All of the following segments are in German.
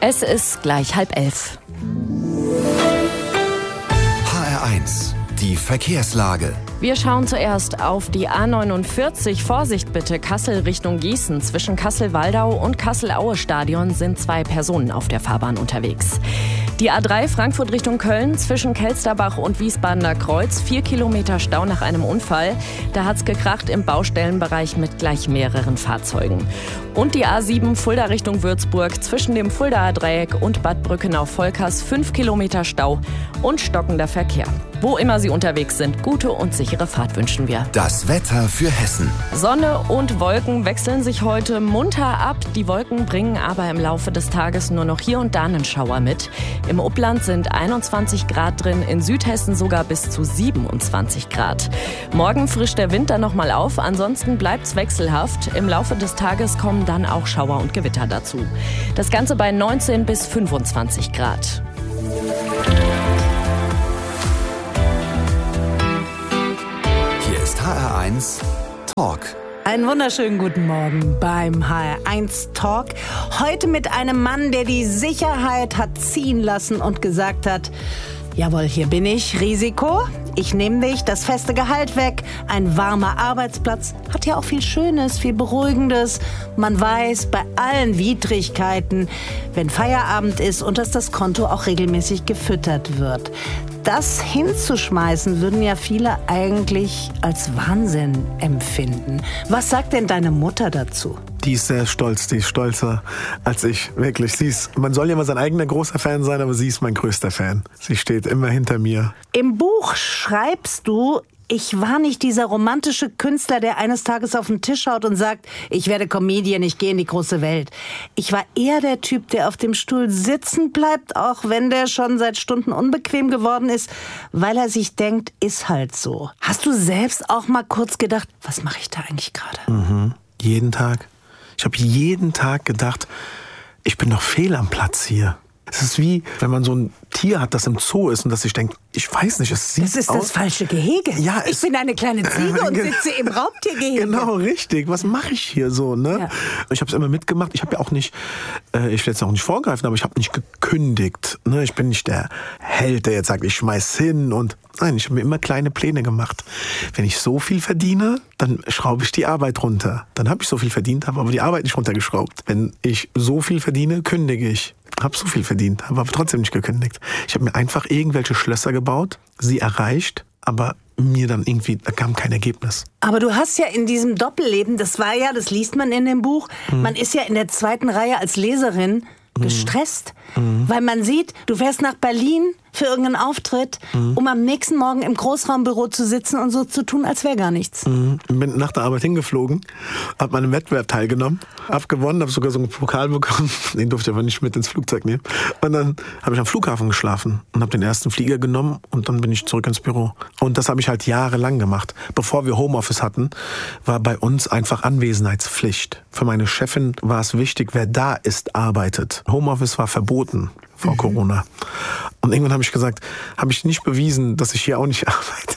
Es ist gleich 10:30. HR1, die Verkehrslage. Wir schauen zuerst auf die A49. Vorsicht bitte, Kassel Richtung Gießen. Zwischen Kassel-Waldau und Kassel-Aue-Stadion sind 2 Personen auf der Fahrbahn unterwegs. Die A3 Frankfurt Richtung Köln zwischen Kelsterbach und Wiesbadener Kreuz. 4 Kilometer Stau nach einem Unfall. Da hat's gekracht im Baustellenbereich mit gleich mehreren Fahrzeugen. Und die A7 Fulda Richtung Würzburg zwischen dem Fuldaer Dreieck und Bad Brückenau-Volkers 5 Kilometer Stau und stockender Verkehr. Wo immer Sie unterwegs sind, gute und sichere Fahrt wünschen wir. Das Wetter für Hessen. Sonne und Wolken wechseln sich heute munter ab. Die Wolken bringen aber im Laufe des Tages nur noch hier und da einen Schauer mit. Im Upland sind 21 Grad drin, in Südhessen sogar bis zu 27 Grad. Morgen frischt der Wind dann nochmal auf, ansonsten bleibt's wechselhaft. Im Laufe des Tages kommen dann auch Schauer und Gewitter dazu. Das Ganze bei 19 bis 25 Grad. Hier ist HR1 Talk. Einen wunderschönen guten Morgen beim HR1 Talk. Heute mit einem Mann, der die Sicherheit hat ziehen lassen und gesagt hat, jawohl, hier bin ich, Risiko, ich nehme dich, das feste Gehalt weg, ein warmer Arbeitsplatz, hat ja auch viel Schönes, viel Beruhigendes. Man weiß bei allen Widrigkeiten, wenn Feierabend ist und dass das Konto auch regelmäßig gefüttert wird. Das hinzuschmeißen, würden ja viele eigentlich als Wahnsinn empfinden. Was sagt denn deine Mutter dazu? Die ist sehr stolz, die ist stolzer als ich, wirklich. Man soll ja mal sein eigener großer Fan sein, aber sie ist mein größter Fan. Sie steht immer hinter mir. Im Buch schreibst du, ich war nicht dieser romantische Künstler, der eines Tages auf den Tisch haut und sagt, ich werde Comedian, ich gehe in die große Welt. Ich war eher der Typ, der auf dem Stuhl sitzen bleibt, auch wenn der schon seit Stunden unbequem geworden ist, weil er sich denkt, ist halt so. Hast du selbst auch mal kurz gedacht, was mache ich da eigentlich gerade? Jeden Tag. Ich habe jeden Tag gedacht, ich bin doch fehl am Platz hier. Es ist wie, wenn man so ein Tier hat, das im Zoo ist und das sich denkt, ich weiß nicht, es sieht aus... Das ist das falsche Gehege. Ja, ich bin eine kleine Ziege und sitze im Raubtiergehege. Genau, richtig. Was mache ich hier so, ne? Ja. Ich habe es immer mitgemacht. Ich habe ja auch nicht, ich will jetzt auch nicht vorgreifen, aber ich habe nicht gekündigt. Ne? Ich bin nicht der Held, der jetzt sagt, ich schmeiß hin und... Nein, ich habe mir immer kleine Pläne gemacht. Wenn ich so viel verdiene, dann schraube ich die Arbeit runter. Dann habe ich so viel verdient, habe aber die Arbeit nicht runtergeschraubt. Wenn ich so viel verdiene, kündige ich. Habe so viel verdient, habe aber trotzdem nicht gekündigt. Ich habe mir einfach irgendwelche Schlösser gebaut, sie erreicht, aber mir dann irgendwie, da kam kein Ergebnis. Aber du hast ja in diesem Doppelleben, das liest man in dem Buch, man ist ja in der zweiten Reihe als Leserin gestresst, weil man sieht, du fährst nach Berlin für irgendeinen Auftritt, um am nächsten Morgen im Großraumbüro zu sitzen und so zu tun, als wäre gar nichts. Bin nach der Arbeit hingeflogen, habe mal an einem Wettbewerb teilgenommen, habe gewonnen, habe sogar so einen Pokal bekommen, den durfte ich aber nicht mit ins Flugzeug nehmen. Und dann habe ich am Flughafen geschlafen und habe den ersten Flieger genommen und dann bin ich zurück ins Büro. Und das habe ich halt jahrelang gemacht. Bevor wir Homeoffice hatten, war bei uns einfach Anwesenheitspflicht. Für meine Chefin war es wichtig, wer da ist, arbeitet. Homeoffice war verboten vor Corona. Und irgendwann habe ich gesagt, habe ich nicht bewiesen, dass ich hier auch nicht arbeite.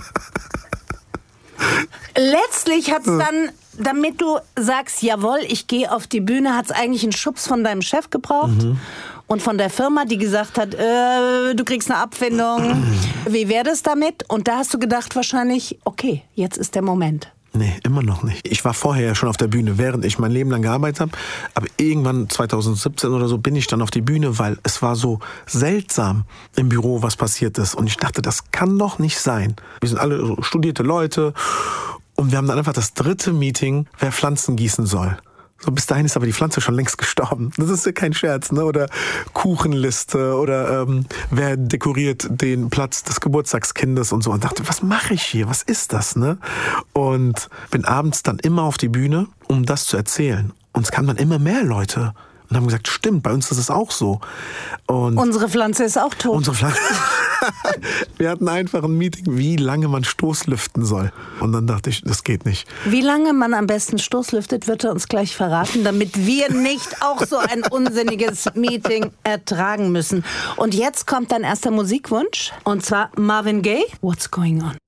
Letztlich hat's dann, damit du sagst, jawohl, ich gehe auf die Bühne, hat's eigentlich einen Schubs von deinem Chef gebraucht und von der Firma, die gesagt hat, du kriegst eine Abfindung. Wie wäre das damit? Und da hast du gedacht wahrscheinlich, okay, jetzt ist der Moment. Nee, immer noch nicht. Ich war vorher ja schon auf der Bühne, während ich mein Leben lang gearbeitet habe. Aber irgendwann 2017 oder so bin ich dann auf die Bühne, weil es war so seltsam im Büro, was passiert ist. Und ich dachte, das kann doch nicht sein. Wir sind alle so studierte Leute und wir haben dann einfach das 3. Meeting, wer Pflanzen gießen soll. So, bis dahin ist aber die Pflanze schon längst gestorben. Das ist ja kein Scherz, ne? Oder Kuchenliste oder wer dekoriert den Platz des Geburtstagskindes und so. Und dachte, was mache ich hier? Was ist das, ne? Und bin abends dann immer auf die Bühne, um das zu erzählen. Und es kamen dann immer mehr Leute und haben gesagt, stimmt, bei uns ist es auch so. Und unsere Pflanze ist auch tot. unsere Pflanze. Wir hatten einfach ein Meeting, wie lange man Stoßlüften soll. Und dann dachte ich, das geht nicht. Wie lange man am besten Stoßlüftet, wird er uns gleich verraten, damit wir nicht auch so ein unsinniges Meeting ertragen müssen. Und jetzt kommt dein erster Musikwunsch, und zwar Marvin Gaye, What's Going On?